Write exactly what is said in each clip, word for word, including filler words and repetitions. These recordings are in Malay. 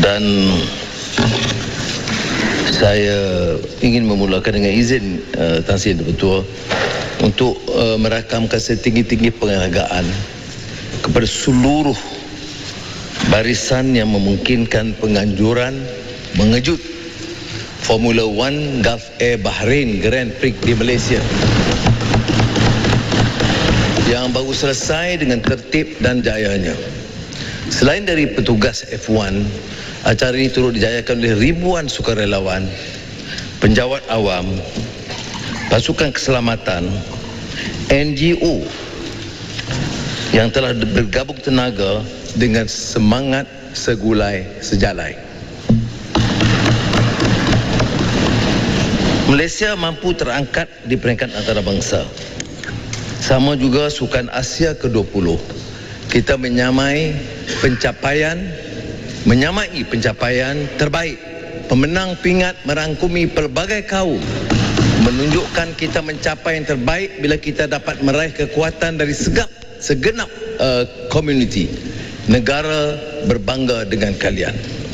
Dan saya ingin memulakan dengan izin uh, Tan Sri Ketua untuk uh, merakamkan setinggi-tinggi penghargaan kepada seluruh barisan yang memungkinkan penganjuran mengejut Formula One Gulf Air Bahrain Grand Prix di Malaysia yang baru selesai dengan tertib dan jayanya. Selain dari petugas F satu, acara ini turut dijayakan oleh ribuan sukarelawan, penjawat awam, pasukan keselamatan, N G O yang telah bergabung tenaga dengan semangat segulai sejalai. Malaysia mampu terangkat di peringkat antarabangsa. Sama juga Sukan Asia ke dua puluh. Kita menyamai pencapaian menyamai pencapaian terbaik. Pemenang pingat merangkumi pelbagai kaum, menunjukkan kita mencapai yang terbaik bila kita dapat meraih kekuatan dari segap, segenap uh, community. Negara berbangga dengan kalian.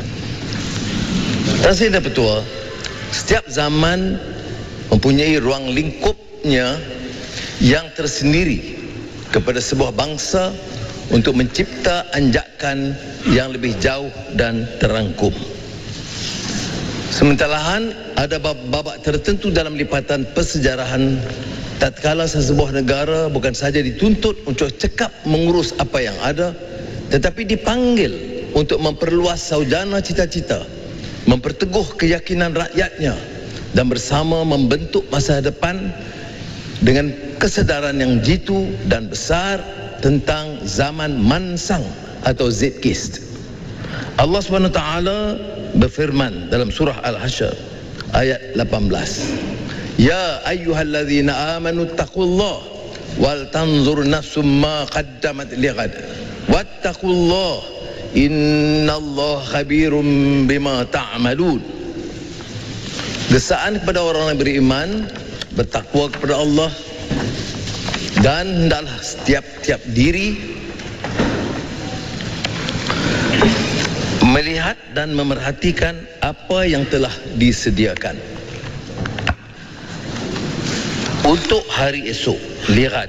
Tan Sri Ketua, setiap zaman mempunyai ruang lingkupnya yang tersendiri kepada sebuah bangsa untuk mencipta anjakan yang lebih jauh dan terangkum. Sementara ada babak tertentu dalam lipatan persejarahan tatkala sesebuah negara bukan saja dituntut untuk cekap mengurus apa yang ada, tetapi dipanggil untuk memperluas saujana cita-cita, memperteguh keyakinan rakyatnya dan bersama membentuk masa depan dengan kesedaran yang jitu dan besar tentang zaman mansang atau Zeitgeist. Allah Subhanahu Wa Taala berfirman dalam surah Al-Hasyr ayat lapan belas, Ya ayyuhalladzina amanu taqullah wal tanzur nafsum ma qaddamat lighad wattaqullah innallaha khabirum bima ta'malun. Gesaan kepada orang yang beriman, bertakwa kepada Allah, dan hendaklah setiap-tiap diri melihat dan memerhatikan apa yang telah disediakan untuk hari esok. Lihat,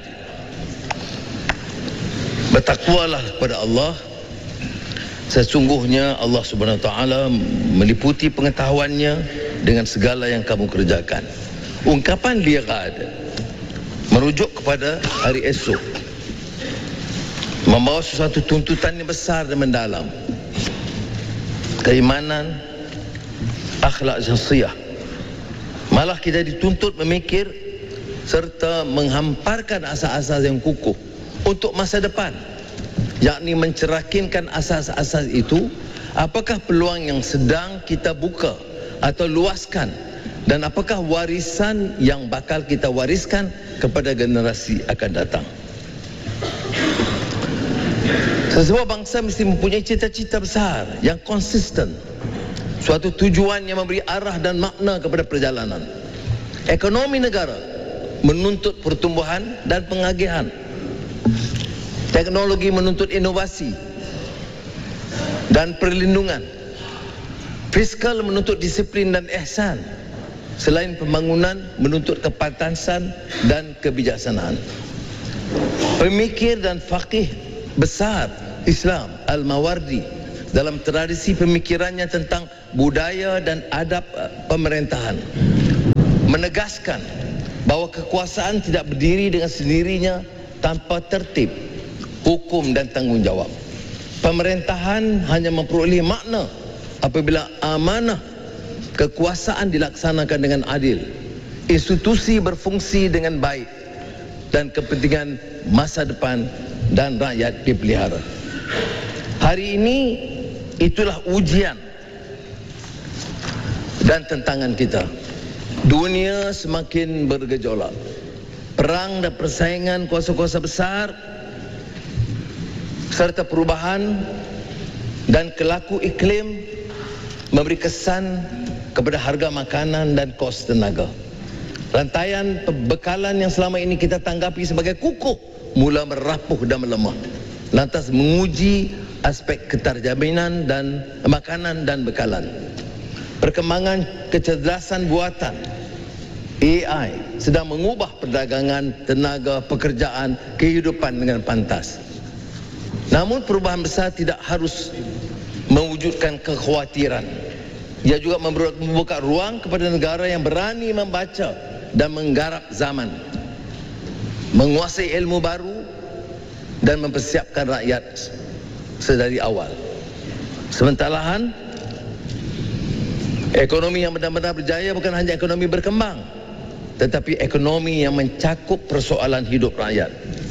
bertakwalah kepada Allah, sesungguhnya Allah Subhanahu Wa Taala meliputi pengetahuannya dengan segala yang kamu kerjakan. Ungkapan lihat merujuk kepada hari esok, membawa sesuatu tuntutan yang besar dan mendalam. Keimanan, akhlak syahsiah. Malah kita dituntut memikir serta menghamparkan asas-asas yang kukuh untuk masa depan, yakni mencerahkinkan asas-asas itu. Apakah peluang yang sedang kita buka atau luaskan, dan apakah warisan yang bakal kita wariskan kepada generasi akan datang. Sesebuah bangsa mesti mempunyai cita-cita besar yang konsisten, suatu tujuan yang memberi arah dan makna kepada perjalanan. Ekonomi negara menuntut pertumbuhan dan pengagihan. Teknologi menuntut inovasi dan perlindungan. Fiskal menuntut disiplin dan ihsan. Selain pembangunan menuntut kepantasan dan kebijaksanaan. Pemikir dan faqih besar Islam Al-Mawardi dalam tradisi pemikirannya tentang budaya dan adab pemerintahan menegaskan bahawa kekuasaan tidak berdiri dengan sendirinya tanpa tertib, hukum dan tanggungjawab. Pemerintahan hanya memperoleh makna apabila amanah kekuasaan dilaksanakan dengan adil, institusi berfungsi dengan baik, dan kepentingan masa depan dan rakyat dipelihara. Hari ini itulah ujian dan tantangan kita. Dunia semakin bergejolak. Perang dan persaingan kuasa-kuasa besar serta perubahan dan kelaku iklim memberi kesan kepada harga makanan dan kos tenaga. Rantaian pembekalan yang selama ini kita tanggapi sebagai kukuh mula merapuh dan melemah, lantas menguji aspek keterjaminan dan makanan dan bekalan. Perkembangan kecerdasan buatan A I sedang mengubah perdagangan, tenaga, pekerjaan, kehidupan dengan pantas. Namun perubahan besar tidak harus mewujudkan kekhawatiran. Ia juga membuka ruang kepada negara yang berani membaca dan menggarap zaman, menguasai ilmu baru dan mempersiapkan rakyat sedari awal. Sementara ekonomi yang benar-benar berjaya bukan hanya ekonomi berkembang, tetapi ekonomi yang mencakup persoalan hidup rakyat.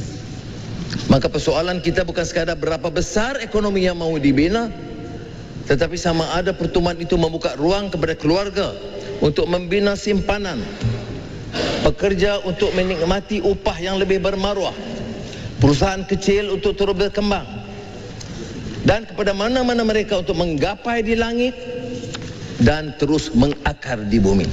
Maka persoalan kita bukan sekadar berapa besar ekonomi yang mahu dibina, tetapi sama ada pertumbuhan itu membuka ruang kepada keluarga untuk membina simpanan, pekerja untuk menikmati upah yang lebih bermaruah, perusahaan kecil untuk terus berkembang, dan kepada mana-mana mereka untuk menggapai di langit dan terus mengakar di bumi.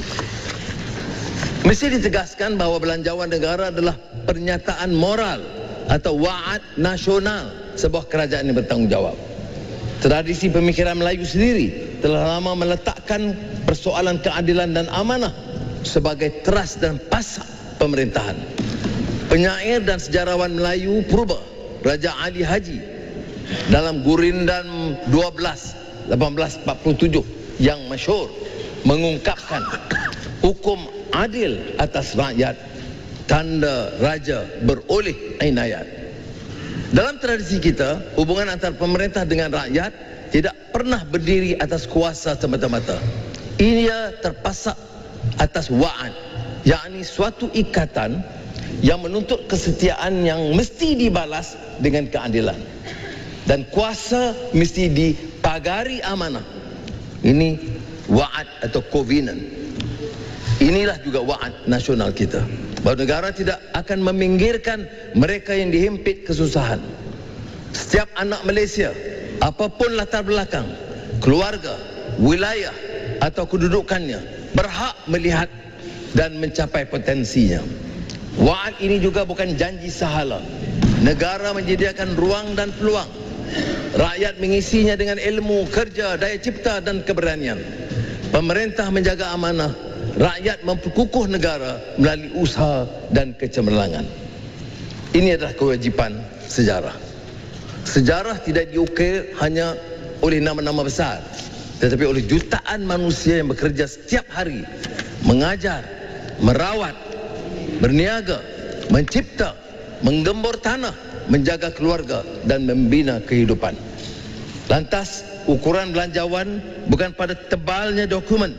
Mesti ditegaskan bahawa belanjawan negara adalah pernyataan moral atau wa'ad nasional sebuah kerajaan yang bertanggungjawab. Tradisi pemikiran Melayu sendiri telah lama meletakkan persoalan keadilan dan amanah sebagai teras dan pasak pemerintahan. Penyair dan sejarawan Melayu purba Raja Ali Haji dalam Gurindan dua belas lapan belas empat puluh tujuh yang masyhur mengungkapkan hukum adil atas rakyat, tanda raja beroleh inayat. Dalam tradisi kita, hubungan antara pemerintah dengan rakyat tidak pernah berdiri atas kuasa semata-mata. Ia terpasak atas wa'ad, yakni suatu ikatan yang menuntut kesetiaan yang mesti dibalas dengan keadilan. Dan kuasa mesti dipagari amanah. Ini wa'ad atau covenant. Inilah juga wa'ad nasional kita, bahawa negara tidak akan meminggirkan mereka yang dihimpit kesusahan. Setiap anak Malaysia, apapun latar belakang, keluarga, wilayah atau kedudukannya, berhak melihat dan mencapai potensinya. Wa'ad ini juga bukan janji sahala. Negara menyediakan ruang dan peluang, rakyat mengisinya dengan ilmu, kerja, daya cipta dan keberanian. Pemerintah menjaga amanah, rakyat memperkukuh negara melalui usaha dan kecemerlangan. Ini adalah kewajipan sejarah. Sejarah tidak diukir hanya oleh nama-nama besar, tetapi oleh jutaan manusia yang bekerja setiap hari, mengajar, merawat, berniaga, mencipta, menggembur tanah, menjaga keluarga dan membina kehidupan. Lantas, ukuran belanjawan bukan pada tebalnya dokumen,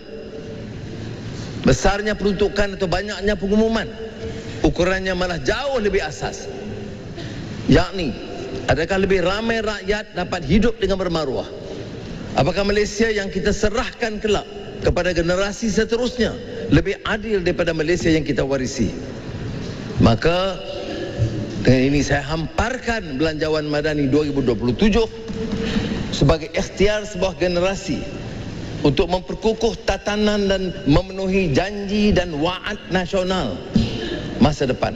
besarnya peruntukan atau banyaknya pengumuman. Ukurannya malah jauh lebih asas, yakni adakah lebih ramai rakyat dapat hidup dengan bermaruah? Apakah Malaysia yang kita serahkan kelak kepada generasi seterusnya lebih adil daripada Malaysia yang kita warisi? Maka dengan ini saya hamparkan Belanjawan Madani dua ribu dua puluh tujuh sebagai ikhtiar sebuah generasi untuk memperkukuh tatanan dan memenuhi janji dan wa'ad nasional masa depan.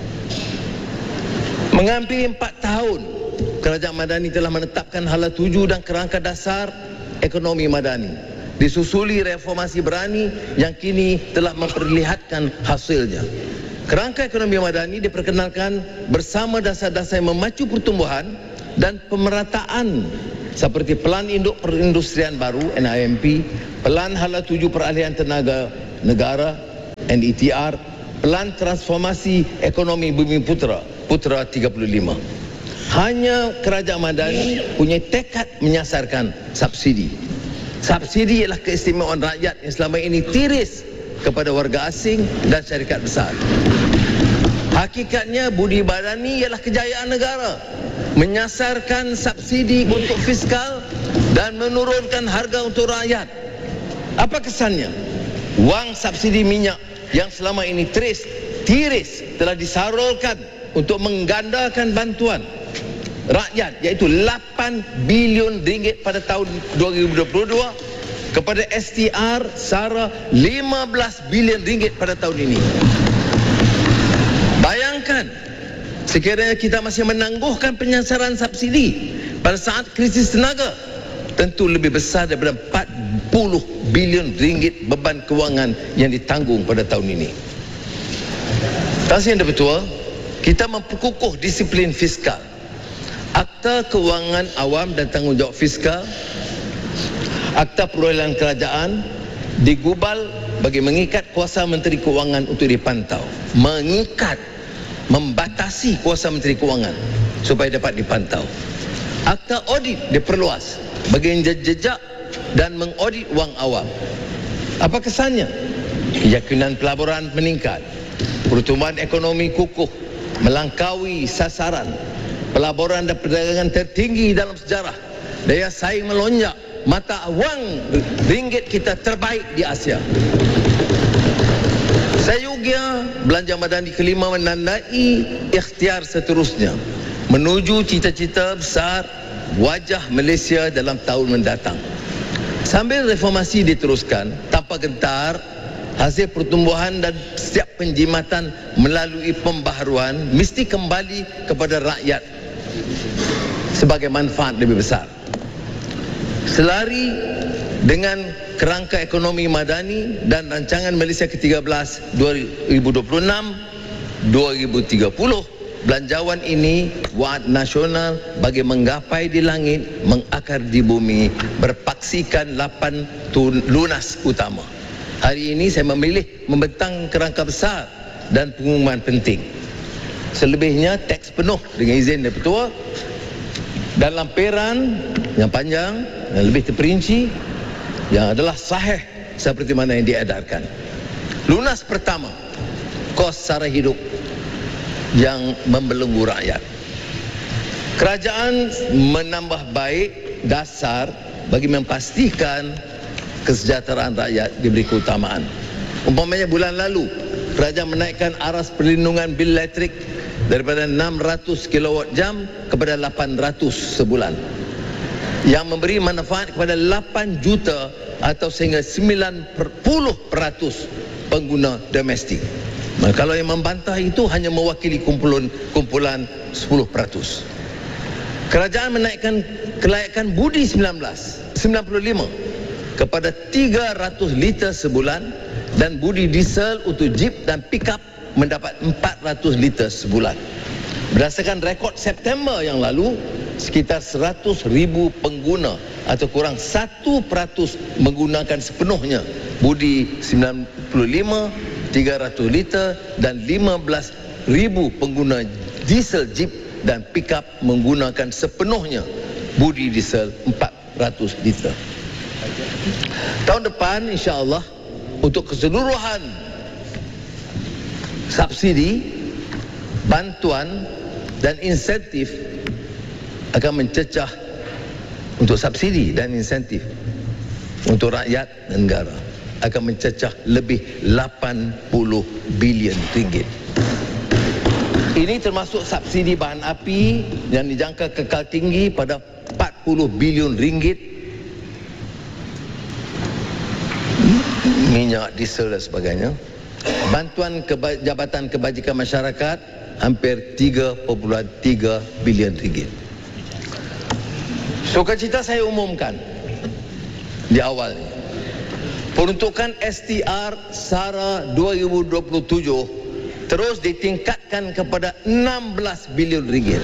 Menghampiri empat tahun, Kerajaan Madani telah menetapkan hala tuju dan kerangka dasar ekonomi madani, disusuli reformasi berani yang kini telah memperlihatkan hasilnya. Kerangka ekonomi madani diperkenalkan bersama dasar-dasar yang memacu pertumbuhan dan pemerataan seperti Pelan Induk Perindustrian Baru N I M P, Pelan Hala Tuju Peralihan Tenaga Negara N E T R, Pelan Transformasi Ekonomi Bumi Putra Putra tiga puluh lima. Hanya Kerajaan Madani punya tekad menyasarkan subsidi. Subsidi ialah keistimewaan rakyat yang selama ini tiris kepada warga asing dan syarikat besar. Hakikatnya budi badani ialah kejayaan negara, menyasarkan subsidi untuk fiskal dan menurunkan harga untuk rakyat. Apa kesannya? Wang subsidi minyak yang selama ini tiris, tiris telah disalurkan untuk menggandakan bantuan rakyat, iaitu lapan bilion ringgit pada tahun dua ribu dua puluh dua kepada S T R sara lima belas bilion ringgit pada tahun ini. Bayangkan, sekiranya kita masih menangguhkan penyasaran subsidi, Pada saat krisis tenaga, tentu lebih besar daripada empat puluh bilion ringgit beban kewangan yang ditanggung pada tahun ini. Tuan Yang Dipertua, kita memperkukuh disiplin fiskal. Akta Kewangan Awam dan Tanggungjawab Fiskal, Akta Perolehan Kerajaan digubal bagi mengikat kuasa Menteri Kewangan untuk dipantau. Mengikat, membatasi kuasa Menteri Kewangan supaya dapat dipantau. Akta Audit diperluas bagi jejak dan mengaudit wang awam. Apa kesannya? Keyakinan pelaburan meningkat, pertumbuhan ekonomi kukuh, melangkaui sasaran, pelaburan dan perdagangan tertinggi dalam sejarah, daya saing melonjak, mata wang ringgit kita terbaik di Asia. Sayugia belanja madani kelima menandai ikhtiar seterusnya menuju cita-cita besar wajah Malaysia dalam tahun mendatang. Sambil reformasi diteruskan tanpa gentar, hasil pertumbuhan dan setiap penjimatan melalui pembaharuan mesti kembali kepada rakyat sebagai manfaat lebih besar. Selari dengan kerangka ekonomi madani dan rancangan Malaysia ke tiga belas dua ribu dua puluh enam dua ribu tiga puluh, belanjawan ini waad nasional bagi menggapai di langit, mengakar di bumi, berpaksikan lapan lunas utama. Hari ini saya memilih membentang kerangka besar dan pengumuman penting. Selebihnya teks penuh dengan izin Yang Dipertua dan lampiran yang panjang yang lebih terperinci yang adalah sahih seperti mana yang diedarkan. Lunas pertama, kos sara hidup yang membelenggu rakyat. Kerajaan menambah baik dasar bagi memastikan kesejahteraan rakyat diberi keutamaan. Umpamanya bulan lalu, kerajaan menaikkan aras perlindungan bil elektrik daripada enam ratus kilowatt jam kepada lapan ratus sebulan, yang memberi manfaat kepada lapan juta atau sehingga sembilan puluh peratus pengguna domestik. Nah, kalau yang membantah itu hanya mewakili kumpulan kumpulan sepuluh peratus. Kerajaan menaikkan kelayakan budi sembilan puluh lima kepada tiga ratus liter sebulan dan budi diesel untuk jeep dan pickup mendapat empat ratus liter sebulan. Berdasarkan rekod September yang lalu, sekitar seratus ribu pengguna atau kurang satu peratus menggunakan sepenuhnya budi sembilan puluh lima, tiga ratus liter dan lima belas ribu pengguna diesel jeep dan pickup menggunakan sepenuhnya budi diesel empat ratus liter. Tahun depan insya-Allah untuk keseluruhan subsidi, bantuan dan insentif akan mencecah untuk subsidi dan insentif untuk rakyat dan negara akan mencecah lebih lapan puluh bilion ringgit. Ini termasuk subsidi bahan api yang dijangka kekal tinggi pada empat puluh bilion ringgit, minyak, diesel dan sebagainya. Bantuan keba- Jabatan Kebajikan Masyarakat hampir tiga perpuluhan tiga bilion ringgit. Sukacita saya umumkan di awal ini, peruntukan S T R SARA dua ribu dua puluh tujuh terus ditingkatkan kepada enam belas bilion ringgit.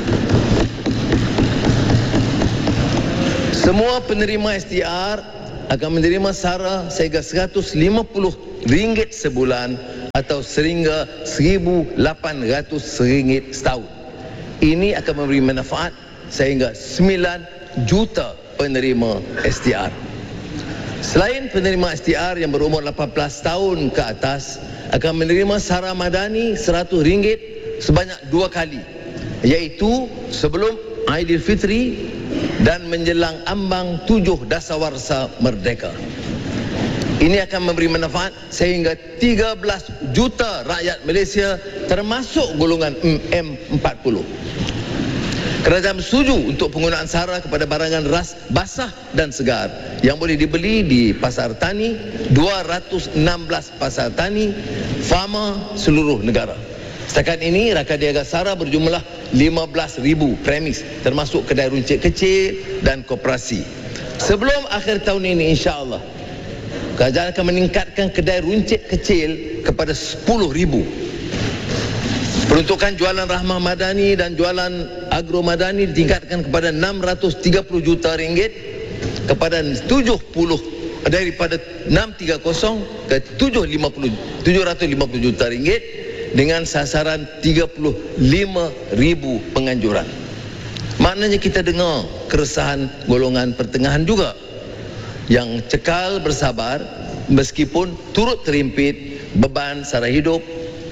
Semua penerima S T R akan menerima SARA sehingga seratus lima puluh ringgit sebulan atau sehingga seribu lapan ratus ringgit setahun. Ini akan memberi manfaat sehingga sembilan juta penerima S T R. Selain penerima S T R yang berumur lapan belas tahun ke atas akan menerima SARA madani seratus ringgit sebanyak dua kali, iaitu sebelum Aidilfitri dan menjelang ambang tujuh dasawarsa merdeka. Ini akan memberi manfaat sehingga tiga belas juta rakyat Malaysia termasuk golongan M empat puluh. Kerajaan bersetuju untuk penggunaan SARA kepada barangan ras basah dan segar yang boleh dibeli di pasar tani, dua ratus enam belas pasar tani, farma seluruh negara. Setakat ini Rakan Niaga Sara berjumlah lima belas ribu premis, termasuk kedai runcit kecil dan koperasi. Sebelum akhir tahun ini, insya-Allah kerajaan akan meningkatkan kedai runcit kecil kepada sepuluh ribu. Peruntukan jualan rahmah madani dan jualan agro madani ditingkatkan kepada enam ratus tiga puluh juta ringgit kepada tujuh puluh, daripada enam ratus tiga puluh ke tujuh ratus lima puluh juta ringgit dengan sasaran tiga puluh lima ribu penganjuran. Maknanya kita dengar keresahan golongan pertengahan juga yang cekal bersabar meskipun turut terhimpit beban sara hidup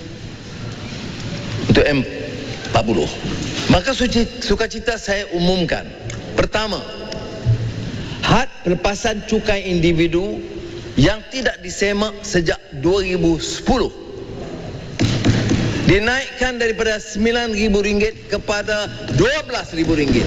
untuk M empat puluh. Maka sukacita saya umumkan. Pertama, had pelepasan cukai individu yang tidak disemak sejak dua ribu sepuluh dinaikkan daripada sembilan ribu ringgit kepada dua belas ribu ringgit.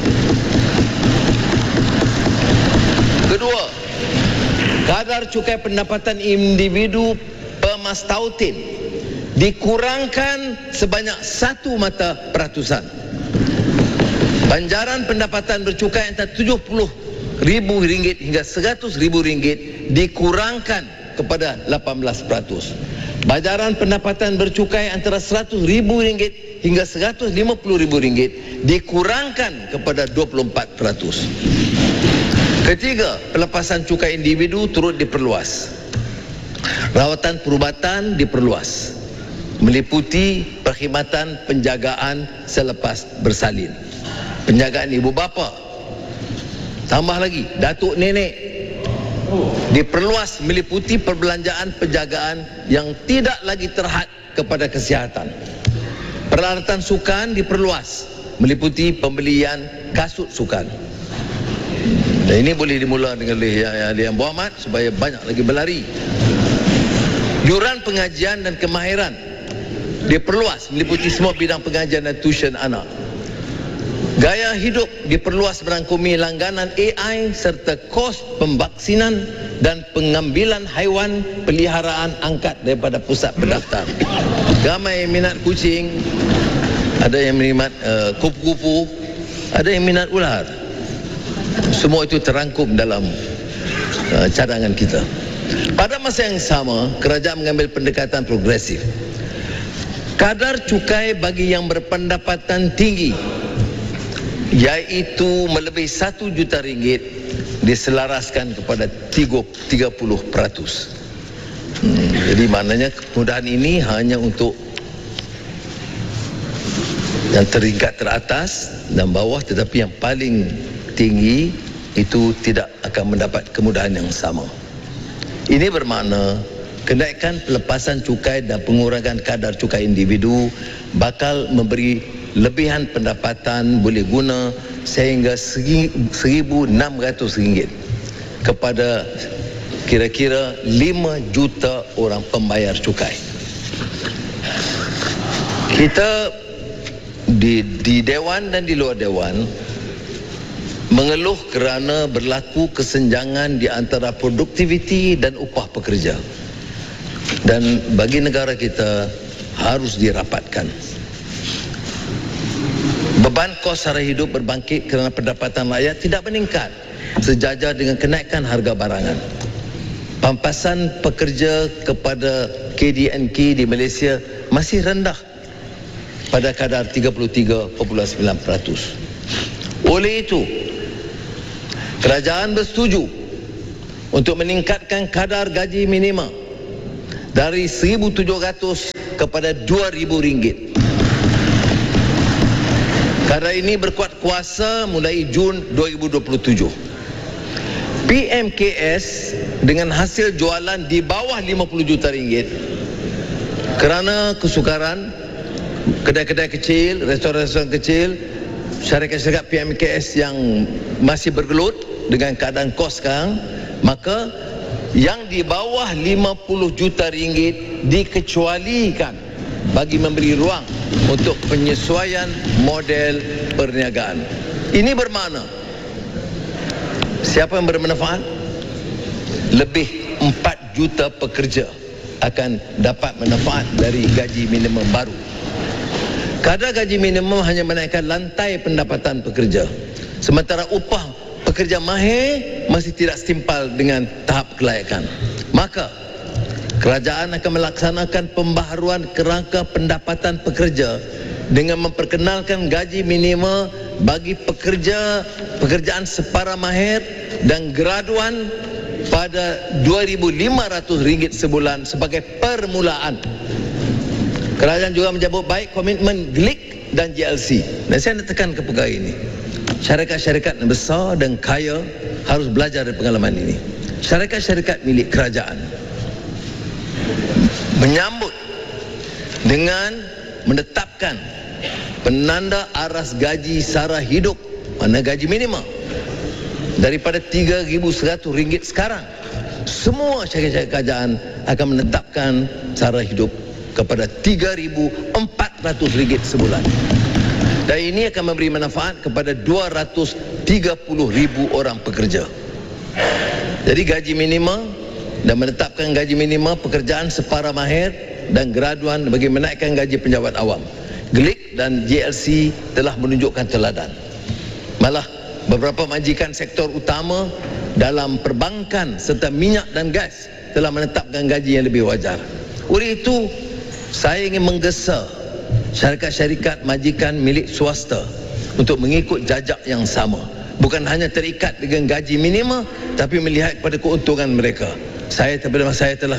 Kedua, kadar cukai pendapatan individu per mastautin dikurangkan sebanyak satu mata peratusan. Banjaran pendapatan bercukai antara tujuh puluh ribu ringgit hingga seratus ribu ringgit dikurangkan kepada lapan belas peratus. Bajaran pendapatan bercukai antara seratus ribu ringgit hingga seratus lima puluh ribu ringgit dikurangkan kepada dua puluh empat peratus. Ketiga, pelepasan cukai individu turut diperluas. Rawatan perubatan diperluas, meliputi perkhidmatan penjagaan selepas bersalin, penjagaan ibu bapa, tambah lagi datuk nenek, diperluas meliputi perbelanjaan penjagaan yang tidak lagi terhad kepada kesihatan. Peralatan sukan diperluas meliputi pembelian kasut sukan. Dan ini boleh dimula dengan yang, yang buah mat supaya banyak lagi berlari. Yuran pengajian dan kemahiran diperluas meliputi semua bidang pengajian dan tuition anak. Gaya hidup diperluas merangkumi langganan A I serta kos pemvaksinan dan pengambilan haiwan peliharaan angkat daripada pusat pendaftar. Ramai yang minat kucing, ada yang minat uh, kupu-kupu, ada yang minat ular. Semua itu terangkum dalam uh, cadangan kita. Pada masa yang sama, kerajaan mengambil pendekatan progresif. Kadar cukai bagi yang berpendapatan tinggi, iaitu melebihi satu juta ringgit, diselaraskan kepada tiga puluh peratus. Hmm, jadi maknanya kemudahan ini hanya untuk yang teringkat teratas dan bawah, tetapi yang paling tinggi itu tidak akan mendapat kemudahan yang sama. Ini bermakna kenaikan pelepasan cukai dan pengurangan kadar cukai individu bakal memberi lebihan pendapatan boleh guna sehingga seribu enam ratus ringgit kepada kira-kira lima juta orang pembayar cukai. Kita di, di Dewan dan di luar Dewan mengeluh kerana berlaku kesenjangan di antara produktiviti dan upah pekerja. Dan bagi negara kita harus dirapatkan. Beban kos sara hidup berbangkit kerana pendapatan rakyat tidak meningkat sejajar dengan kenaikan harga barangan. Pampasan pekerja kepada K D N K di Malaysia masih rendah pada kadar tiga puluh tiga perpuluhan sembilan peratus. Oleh itu, kerajaan bersetuju untuk meningkatkan kadar gaji minima dari seribu tujuh ratus kepada dua ribu ringgit. Kadar ini berkuat kuasa mulai Jun dua ribu dua puluh tujuh. P M K S dengan hasil jualan di bawah lima puluh juta ringgit kerana kesukaran kedai-kedai kecil, restoran-restoran kecil, syarikat-syarikat P M K S yang masih bergelut dengan keadaan kos sekarang, maka yang di bawah lima puluh juta ringgit dikecualikan bagi memberi ruang untuk penyesuaian model perniagaan. Ini bermakna siapa yang bermanfaat? Lebih empat juta pekerja akan dapat manfaat dari gaji minimum baru. Kadar gaji minimum hanya menaikkan lantai pendapatan pekerja, sementara upah pekerja mahir masih tidak setimpal dengan tahap kelayakan. Maka kerajaan akan melaksanakan pembaharuan kerangka pendapatan pekerja dengan memperkenalkan gaji minimum bagi pekerja pekerjaan separa mahir dan graduan pada dua ribu lima ratus ringgit sebulan sebagai permulaan. Kerajaan juga menyambut baik komitmen G L I C dan J L C. Dan saya nak tekan ke perkara ini. Syarikat-syarikat yang besar dan kaya harus belajar dari pengalaman ini. Syarikat-syarikat milik kerajaan menyambut dengan menetapkan penanda aras gaji sara hidup, mana gaji minimum, daripada tiga ribu seratus ringgit sekarang. Semua syarikat-syarikat kerajaan akan menetapkan sara hidup kepada tiga ribu empat ratus ringgit sebulan. Dan ini akan memberi manfaat kepada dua ratus tiga puluh ribu orang pekerja. Jadi gaji minimum dan menetapkan gaji minimum pekerjaan separa mahir dan graduan bagi menaikkan gaji penjawat awam. G L I C dan J L C telah menunjukkan teladan. Malah beberapa majikan sektor utama dalam perbankan serta minyak dan gas telah menetapkan gaji yang lebih wajar. Oleh itu, saya ingin menggesa syarikat-syarikat majikan milik swasta untuk mengikut jajak yang sama. Bukan hanya terikat dengan gaji minimum, tapi melihat kepada keuntungan mereka. Saya, saya telah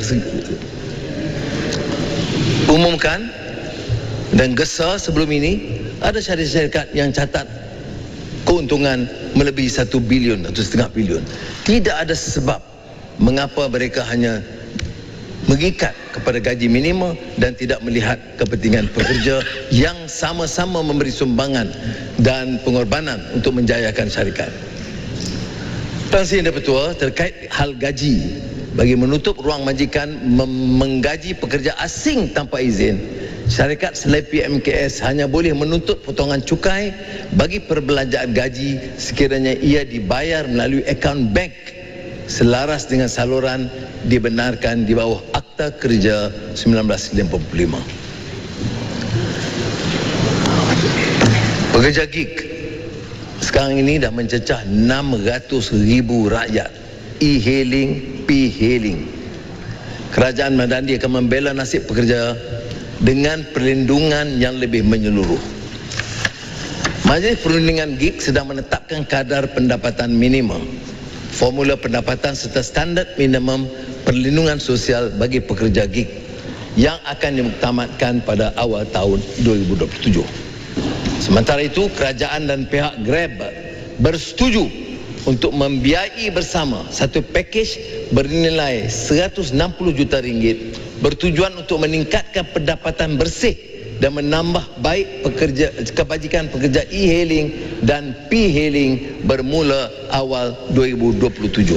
umumkan dan gesa sebelum ini, ada syarikat-syarikat yang catat keuntungan melebihi satu bilion atau setengah bilion. Tidak ada sebab mengapa mereka hanya mengikat kepada gaji minimum dan tidak melihat kepentingan pekerja yang sama-sama memberi sumbangan dan pengorbanan untuk menjayakan syarikat. Tuan Sri Yang Di-Pertua, terkait hal gaji, bagi menutup ruang majikan menggaji pekerja asing tanpa izin, syarikat selain P M K S hanya boleh menuntut potongan cukai bagi perbelanjaan gaji sekiranya ia dibayar melalui akaun bank selaras dengan saluran dibenarkan di bawah Akta Kerja seribu sembilan ratus sembilan puluh lima. Pekerja gig sekarang ini dah mencecah enam ratus ribu rakyat. E-hailing, P-hailing. Kerajaan Madani akan membela nasib pekerja dengan perlindungan yang lebih menyeluruh. Majlis Perundingan Gig sedang menetapkan kadar pendapatan minimum, formula pendapatan serta standard minimum perlindungan sosial bagi pekerja gig yang akan dimuktamadkan pada awal tahun dua ribu dua puluh tujuh. Sementara itu, kerajaan dan pihak Grab bersetuju untuk membiayai bersama satu pakej bernilai seratus enam puluh juta ringgit bertujuan untuk meningkatkan pendapatan bersih dan menambah baik pekerja kebajikan pekerja e-hailing dan P-hailing bermula awal dua ribu dua puluh tujuh.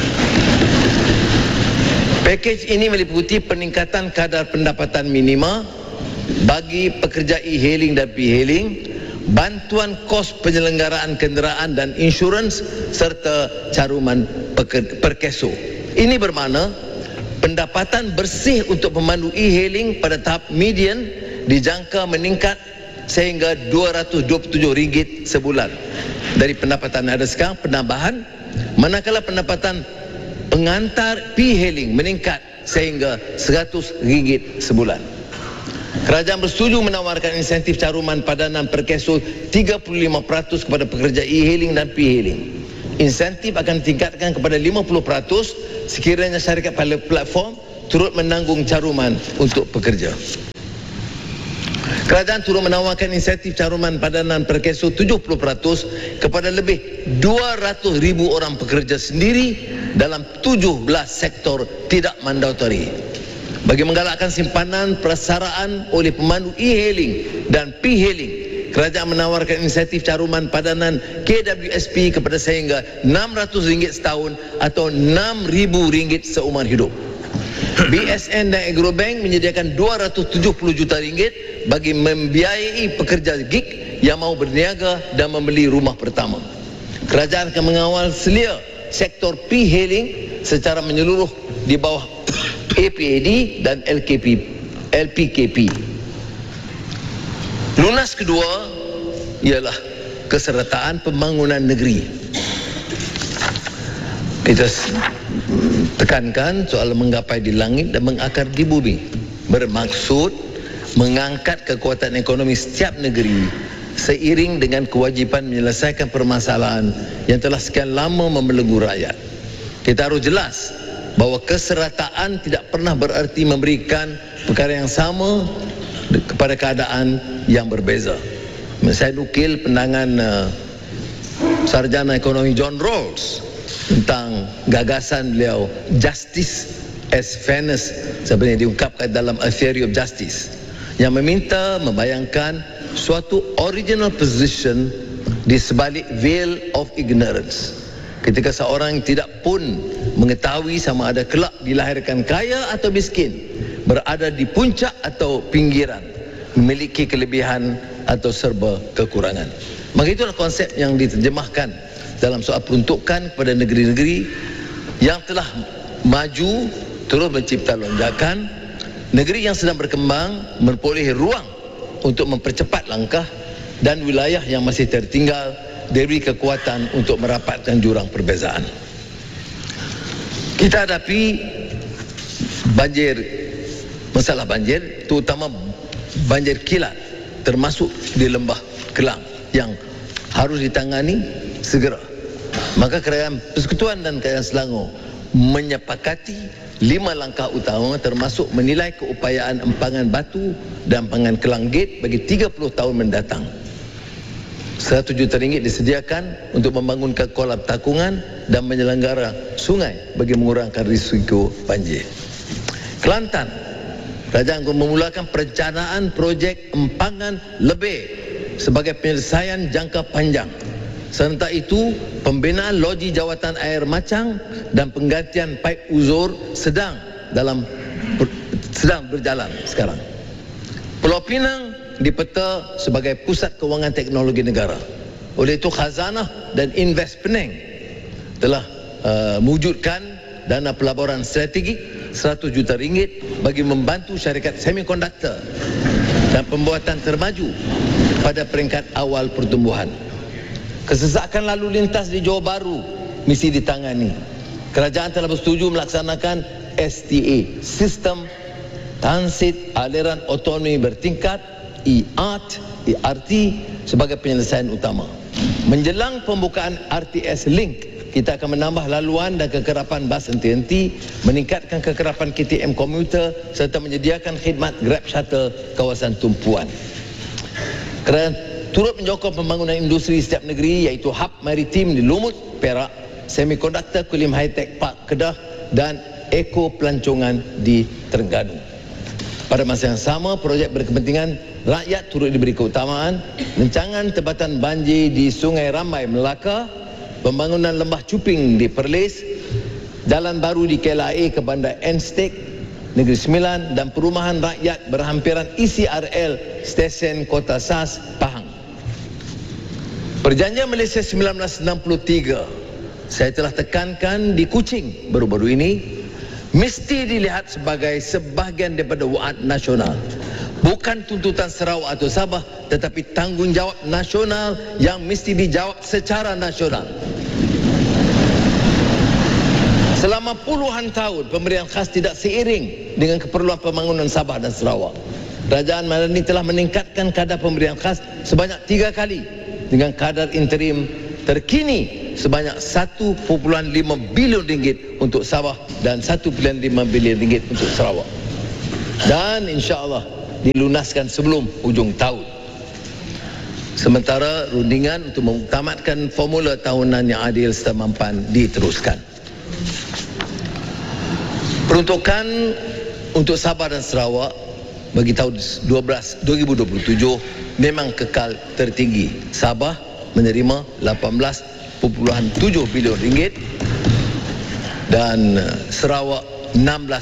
Pakej ini meliputi peningkatan kadar pendapatan minima bagi pekerja e-hailing dan P-hailing, bantuan kos penyelenggaraan kenderaan dan insurans serta caruman perkeso. Ini bermakna pendapatan bersih untuk pemandu e-hailing pada tahap median dijangka meningkat sehingga dua ratus dua puluh tujuh ringgit sebulan dari pendapatan yang ada sekarang, penambahan, manakala pendapatan pengantar P-hailing meningkat sehingga seratus ringgit sebulan. Kerajaan bersetuju menawarkan insentif caruman padanan perkeso tiga puluh lima peratus kepada pekerja e-hailing dan P-hailing. Insentif akan ditingkatkan kepada lima puluh peratus sekiranya syarikat platform turut menanggung caruman untuk pekerja. Kerajaan turut menawarkan insentif caruman padanan perkeso tujuh puluh peratus kepada lebih dua ratus ribu orang pekerja sendiri dalam tujuh belas sektor tidak mandatori. Bagi menggalakkan simpanan persaraan oleh pemandu e-hailing dan P-hailing, kerajaan menawarkan insentif caruman padanan K W S P kepada sehingga enam ratus ringgit setahun atau enam ribu ringgit seumur hidup. B S N dan Agrobank menyediakan dua ratus tujuh puluh juta ringgit bagi membiayai pekerja gig yang mahu berniaga dan membeli rumah pertama. Kerajaan akan mengawal selia sektor P-hailing secara menyeluruh di bawah A P A D dan L K P, L P K P. Lunas kedua ialah kesertaan pembangunan negeri. Kita tekankan soal menggapai di langit dan mengakar di bumi, bermaksud mengangkat kekuatan ekonomi setiap negeri seiring dengan kewajipan menyelesaikan permasalahan yang telah sekian lama membelenggu rakyat. Kita harus jelas bahawa keserataan tidak pernah berarti memberikan perkara yang sama kepada keadaan yang berbeza. Saya nukil pandangan uh, sarjana ekonomi John Rawls tentang gagasan beliau justice as fairness, sebenarnya diungkapkan dalam A Theory of Justice, yang meminta membayangkan suatu original position di sebalik veil of ignorance, ketika seorang tidak pun mengetahui sama ada kelak dilahirkan kaya atau miskin, berada di puncak atau pinggiran, memiliki kelebihan atau serba kekurangan. Maka itulah konsep yang diterjemahkan dalam soal peruntukan kepada negeri-negeri yang telah maju terus mencipta lonjakan, negeri yang sedang berkembang memperolehi ruang untuk mempercepat langkah, dan wilayah yang masih tertinggal diberi kekuatan untuk merapatkan jurang perbezaan. Kita hadapi banjir, masalah banjir, terutama banjir kilat, termasuk di Lembah Kelang, yang harus ditangani segera. Maka Kerajaan Persekutuan dan Kerajaan Selangor menyepakati lima langkah utama, termasuk menilai keupayaan empangan batu dan empangan Kelang Gate bagi tiga puluh tahun mendatang. seratus juta ringgit disediakan untuk membangunkan kolam takungan dan menyelenggara sungai bagi mengurangkan risiko banjir. Kelantan, kerajaan memulakan perencanaan projek empangan lebih sebagai penyelesaian jangka panjang. Serentak itu, pembinaan loji jawatan air Macang dan penggantian paip uzur sedang dalam sedang berjalan sekarang. Pulau Pinang dipeta sebagai pusat kewangan teknologi negara. Oleh itu, Khazanah dan Invest Penang telah uh, mewujudkan dana pelaburan strategik seratus juta ringgit bagi membantu syarikat semikonduktor dan pembuatan termaju pada peringkat awal pertumbuhan. Kesesakan lalu lintas di Johor Bahru mesti ditangani. Kerajaan telah bersetuju melaksanakan S T A, Sistem Transit Aliran Otonomi Bertingkat, E R T, E R T sebagai penyelesaian utama. Menjelang pembukaan R T S Link, kita akan menambah laluan dan kekerapan bas N T N T, meningkatkan kekerapan K T M komuter serta menyediakan khidmat Grab Shuttle kawasan tumpuan. Kerana turut menyokong pembangunan industri setiap negeri, iaitu hub maritim di Lumut, Perak, semikonduktor Kulim High Tech Park Kedah dan Eko Pelancongan di Terengganu. Pada masa yang sama, projek berkepentingan rakyat turut diberi keutamaan. Rancangan tempatan banjir di Sungai Rambai, Melaka, pembangunan lembah cuping di Perlis, jalan baru di K L A ke Bandar Enstek, Negeri Sembilan, dan perumahan rakyat berhampiran E C R L Stesen Kota Sas, Pahang. Perjanjian Malaysia seribu sembilan ratus enam puluh tiga, saya telah tekankan di Kuching baru-baru ini, mesti dilihat sebagai sebahagian daripada waad nasional. Bukan tuntutan Sarawak atau Sabah, tetapi tanggungjawab nasional yang mesti dijawab secara nasional. Selama puluhan tahun, pemberian khas tidak seiring dengan keperluan pembangunan Sabah dan Sarawak. Kerajaan Madani telah meningkatkan kadar pemberian khas sebanyak tiga kali, dengan kadar interim terkini sebanyak satu perpuluhan lima bilion ringgit untuk Sabah dan satu perpuluhan lima bilion ringgit untuk Sarawak. Dan insya-Allah dilunaskan sebelum hujung tahun. Sementara rundingan untuk mengutamatkan formula tahunan yang adil serta mampan diteruskan. Peruntukan untuk Sabah dan Sarawak bagi tahun dua ribu dua puluh tujuh memang kekal tertinggi. Sabah menerima lapan belas perpuluhan tujuh bilion ringgit dan Sarawak enam belas